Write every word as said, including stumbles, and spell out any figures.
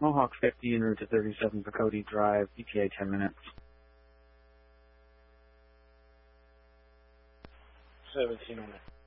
Mohawk fifty en route to thirty-seven Pecody Drive, E T A ten minutes. seventeen on it.